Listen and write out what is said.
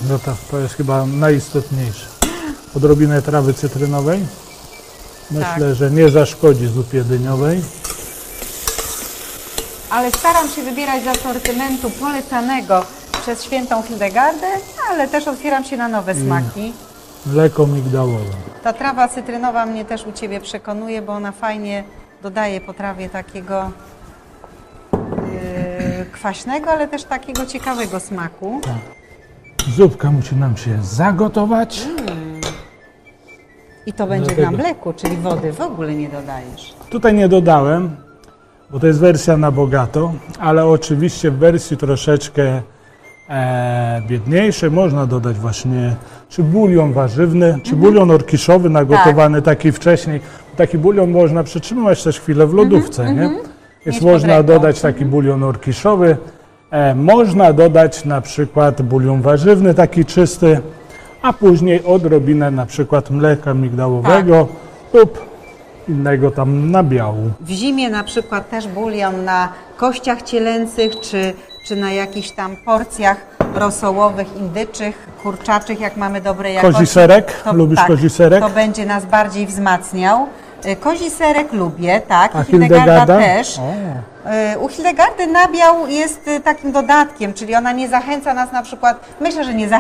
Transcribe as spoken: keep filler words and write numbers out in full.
No to, to jest chyba najistotniejsze. Odrobinę trawy cytrynowej. Myślę, Tak. że nie zaszkodzi zupie dyniowej. Ale staram się wybierać z asortymentu polecanego przez świętą Hildegardę, ale też otwieram się na nowe smaki. Mleko migdałowe. Ta trawa cytrynowa mnie też u Ciebie przekonuje, bo ona fajnie dodaje potrawie takiego yy, kwaśnego, ale też takiego ciekawego smaku. Zupka musi nam się zagotować. I to będzie Dlatego. na mleku, czyli wody w ogóle nie dodajesz. Tutaj nie dodałem, bo to jest wersja na bogato, ale oczywiście w wersji troszeczkę e, biedniejszej można dodać właśnie czy bulion warzywny, czy bulion orkiszowy nagotowany taki wcześniej. Taki bulion można przytrzymywać też chwilę w lodówce, nie? Więc Mieć można pod ręką. dodać taki bulion orkiszowy. E, można dodać na przykład bulion warzywny, taki czysty, a później odrobinę na przykład mleka migdałowego lub innego tam nabiału. W zimie na przykład też bulion na kościach cielęcych, czy, czy na jakichś tam porcjach rosołowych, indyczych, kurczaczych, jak mamy dobrej jakości. Kozi serek? Lubisz tak, kozi serek? To będzie nas bardziej wzmacniał. Y, Kozi serek lubię, tak. A I Hildegarda Hildegarda? też. O. Y, U Hildegardy nabiał jest y, takim dodatkiem, czyli ona nie zachęca nas na przykład, myślę, że nie zachęca